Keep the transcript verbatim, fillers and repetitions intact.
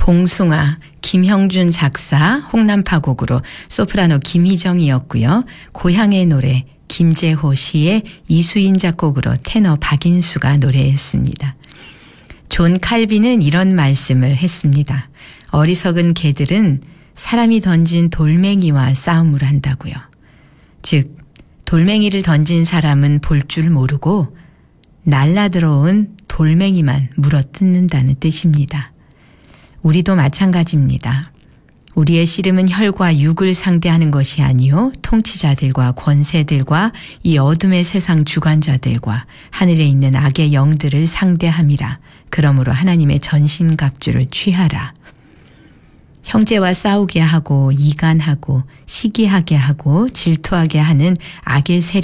봉숭아, 김형준 작사, 홍남파 곡으로 소프라노 김희정이었고요. 고향의 노래, 김재호 시의 이수인 작곡으로 테너 박인수가 노래했습니다. 존 칼빈은 이런 말씀을 했습니다. 어리석은 개들은 사람이 던진 돌멩이와 싸움을 한다고요. 즉 돌멩이를 던진 사람은 볼 줄 모르고 날라들어온 돌멩이만 물어뜯는다는 뜻입니다. 우리도 마찬가지입니다. 우리의 씨름은 혈과 육을 상대하는 것이 아니요 통치자들과 권세들과 이 어둠의 세상 주관자들과 하늘에 있는 악의 영들을 상대함이라. 그러므로 하나님의 전신갑주를 취하라. 형제와 싸우게 하고 이간하고 시기하게 하고 질투하게 하는 악의 세력